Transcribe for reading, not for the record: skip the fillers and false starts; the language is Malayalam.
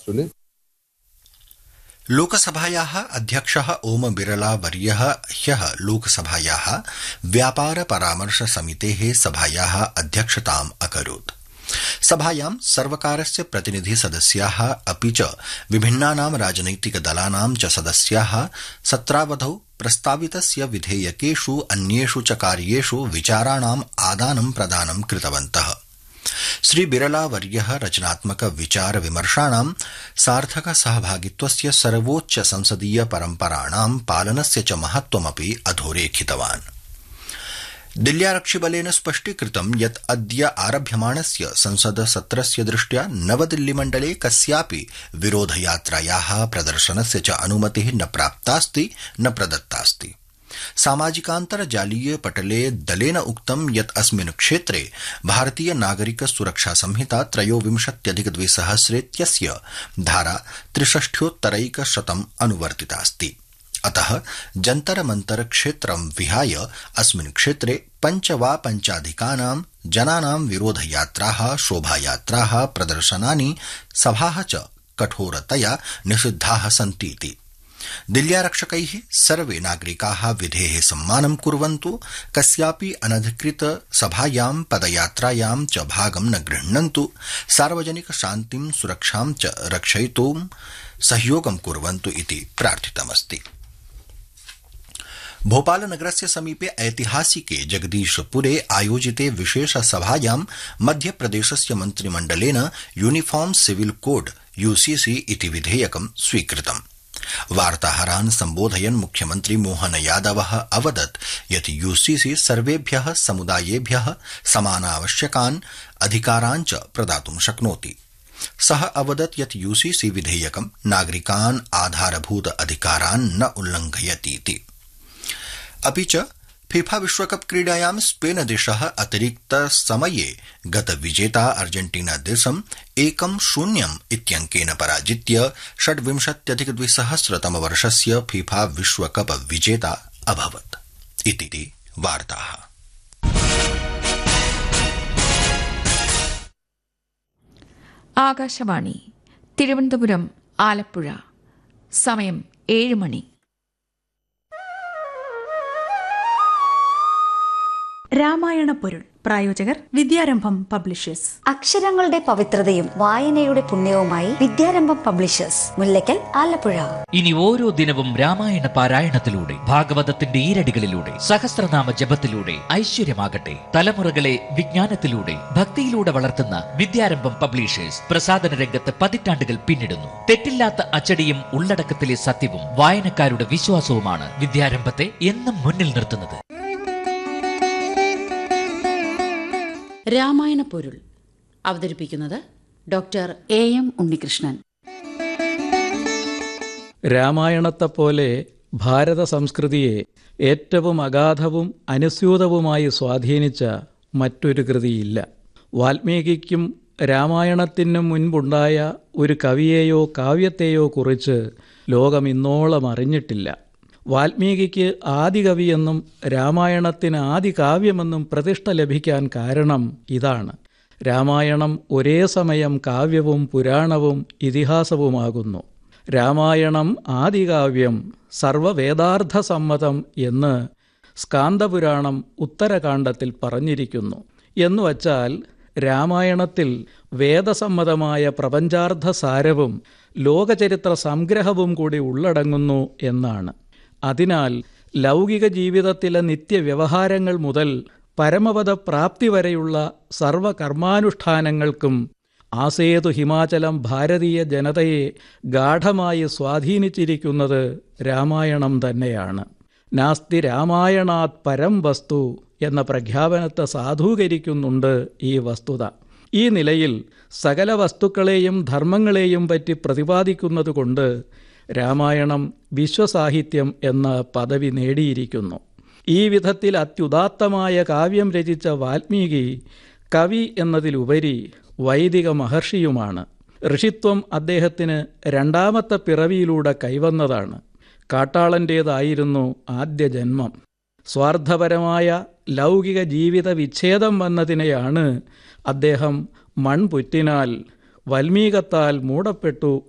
सुने। लोकसभायाः अध्यक्षः ओम बिरला वर्यः ह्यः लोकसभायाः व्यापार परामर्श समितेः सभायाः अध्यक्षताम् अकरोत्। सभायां सर्वकारस्य प्रतिनिधि सदस्याः अपि च विभिन्नानां राजनैतिक दलानां च सदस्याः सत्रावधौ प्रस्तावितस्य विधेयकेषु अन्येषु च कार्येषु विचाराणाम् आदानं प्रदानं कृतवन्तः। श्री बिरला वर्यः रचनात्मक विचार विमर्शाणां सार्थक सहभागित्वस्य सर्वोच्च संसदीय परम्पराणां पालनस्य च महत्वमपि अधोरेखितवान्। दिल्ल्यारक्षिबलेन स्पष्टीकृतं यत् अद्य आरभ्यमाणस्य संसद सत्रस्य दृष्ट्या नवदिल्लीमण्डले कस्यापि विरोधयात्रायाः प्रदर्शनस्य च अनुमतिः न प्राप्तास्ति न प्रदत्तास्ति। सामाजिकान्तर्जालीय पटले दलेन उक्तं यत् अस्मिन् क्षेत्रे भारतीय नागरिक सुरक्षा संहिता 23+2000 धारा 63 अनुवर्तितास्ति। अतः जन्तर मंतर क्षेत्रं विहाय अस्मिन् क्षेत्रे 5 वा 5 जनानां विरोधयात्राः, शोभायात्राः, प्रदर्शनानि, सभाः च कठोरतया निषिद्धाः सन्तीति। दिल्ल्यारक्षकैः सर्वे नागरिकाः विधेः सम्मानं कुर्वन्तु, कस्यापि अनधिकृत सभायां पदयात्रायां च भागं न गृह्णन्तु, सार्वजनिक शान्तिं सुरक्षां च रक्षयितुं सहयोगं कुर्वन्तु इति प्रार्थितमस्ति। भोपालनगरस्य समीपे ऐतिहासिके जगदीशपुरे आयोजिते विशेष सभायां मध्यप्रदेशस्य मन्त्रिमण्डलेन यूनिफॉर्म सिविल कोड यूसीसी इति विधेयकं स्वीकृतम्। वार्ताहरान् सम्बोधयन् मुख्यमन्त्री मोहन यादवः अवदत् यत् यूसीसी सर्वेभ्यः समुदायेभ्यः समानावश्यकान् अधिकारान् च प्रदातुं शक्नोति। सः अवदत् यत् यूसीसी विधेयकं नागरिकान् आधारभूत अधिकारान् न उल्लङ्घयतीति। अपि च फीफा विश्वकप क्रीडायां स्पेन देशः अतिरिक्त समये गत विजेता अर्जेन्टीना देशं 1-0 इत्यङ्केन पराजित्य 26+2000 वर्षस्य फीफा विश्वकप विजेता अभवत् इति वार्ताः। ആകാശവാണി തിരുവനന്തപുരം ആലപ്പുഴ സമയം 7 മണി. രാമായണ പൊരുൾ പ്രായോജകർ വിദ്യാരംഭം പബ്ലിഷേഴ്സ്. അക്ഷരങ്ങളുടെ പവിത്രതയും വായനയുടെ പുണ്യവുമായി വിദ്യാരംഭം പബ്ലിഷേഴ്സ്, മുല്ലക്കൽ, ആലപ്പുഴ. ഇനി ഓരോ ദിനവും രാമായണ പാരായണത്തിലൂടെ, ഭാഗവതത്തിന്റെ ഈരടികളിലൂടെ, സഹസ്രനാമ ജപത്തിലൂടെ ഐശ്വര്യമാകട്ടെ. തലമുറകളെ വിജ്ഞാനത്തിലൂടെ, ഭക്തിയിലൂടെ വളർത്തുന്ന വിദ്യാരംഭം പബ്ലിഷേഴ്സ് പ്രസാധന രംഗത്ത് പതിറ്റാണ്ടുകൾ പിന്നിടുന്നു. തെറ്റില്ലാത്ത അച്ചടിയും ഉള്ളടക്കത്തിലെ സത്യവും വായനക്കാരുടെ വിശ്വാസവുമാണ് വിദ്യാരംഭത്തെ എന്നും മുന്നിൽ നിർത്തുന്നത്. രാമായണ പൊരുൾ അവതരിപ്പിക്കുന്നത് ഡോക്ടർ എം ഉണ്ണികൃഷ്ണൻ. രാമായണത്തെപ്പോലെ ഭാരത സംസ്കൃതിയെ ഏറ്റവും അഗാധവും അനുസ്യൂതവുമായി സ്വാധീനിച്ച മറ്റൊരു കൃതിയില്ല. വാൽമീകിക്കും രാമായണത്തിനും മുൻപുണ്ടായ ഒരു കവിയെയോ കാവ്യത്തെയോ കുറിച്ച് ലോകം ഇന്നോളം അറിഞ്ഞിട്ടില്ല. വാൽമീകിക്ക് ആദികവിയെന്നും രാമായണത്തിന് ആദികാവ്യമെന്നും പ്രതിഷ്ഠ ലഭിക്കാൻ കാരണം ഇതാണ്. രാമായണം ഒരേ സമയം കാവ്യവും പുരാണവും ഇതിഹാസവുമാകുന്നു. രാമായണം ആദികാവ്യം, സർവവേദാർത്ഥസമ്മതം എന്ന് സ്കാന്ദപുരാണം ഉത്തരകാണ്ഡത്തിൽ പറഞ്ഞിരിക്കുന്നു. എന്നുവച്ചാൽ രാമായണത്തിൽ വേദസമ്മതമായ പ്രപഞ്ചാർത്ഥസാരവും ലോകചരിത്ര സംഗ്രഹവും കൂടി ഉള്ളടങ്ങുന്നു എന്നാണ്. അതിനാൽ ലൗകിക ജീവിതത്തിലെ നിത്യവ്യവഹാരങ്ങൾ മുതൽ പരമപദ പ്രാപ്തി വരെയുള്ള സർവകർമാനുഷ്ഠാനങ്ങൾക്കും ആസേതു ഹിമാചലം ഭാരതീയ ജനതയെ ഗാഠമായി സ്വാധീനിച്ചിരിക്കുന്നത് രാമായണം തന്നെയാണ്. നാസ്തി രാമായണാത് പരം വസ്തു എന്ന പ്രഖ്യാപനത്തെ സാധൂകരിക്കുന്നുണ്ട് ഈ വസ്തുത. ഈ നിലയിൽ സകല വസ്തുക്കളെയും ധർമ്മങ്ങളെയും പറ്റി പ്രതിപാദിക്കുന്നതുകൊണ്ട് രാമായണം വിശ്വസാഹിത്യം എന്ന പദവി നേടിയിരിക്കുന്നു. ഈ വിധത്തിൽ അത്യുദാത്തമായ കാവ്യം രചിച്ച വാൽമീകി കവി എന്നതിലുപരി വൈദിക മഹർഷിയുമാണ്. ഋഷിത്വം അദ്ദേഹത്തിന് രണ്ടാമത്തെ പിറവിയിലൂടെ കൈവന്നതാണ്. കാട്ടാളൻ്റേതായിരുന്നു ആദ്യ ജന്മം. സ്വാർത്ഥപരമായ ലൗകിക ജീവിത വിച്ഛേദം വന്നതിനെയാണ് അദ്ദേഹം മൺപുറ്റിനാൽ വൽമീകത്താൽ മൂടപ്പെട്ടു